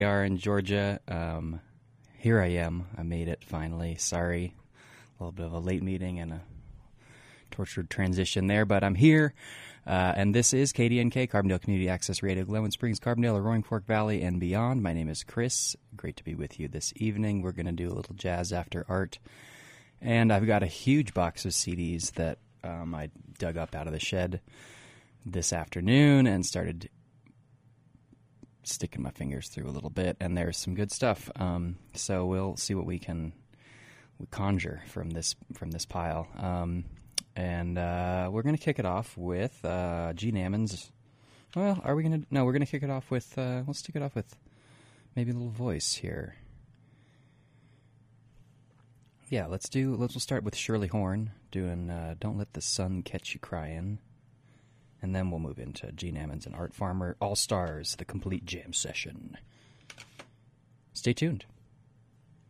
We are in Georgia. Here I am. I made it finally. Sorry. A little bit of a late meeting and a tortured transition there, but I'm here. And this is KDNK, Carbondale Community Access Radio, Glenwood Springs, Carbondale, Roaring Fork Valley, and beyond. My name is Chris. Great to be with you this evening. We're going to do a little jazz after art. And I've got a huge box of CDs that I dug up out of the shed this afternoon and started sticking my fingers through a little bit, and there's some good stuff. So we'll see what we conjure from this pile. And we're going to kick it off with Gene Ammons. Well, are we going to? No, we're going to kick it off with. Let's kick it off with maybe a little voice here. Yeah, we'll start with Shirley Horn doing "Don't Let the Sun Catch You Crying." And then we'll move into Gene Ammons and Art Farmer, All Stars, the complete jam session. Stay tuned.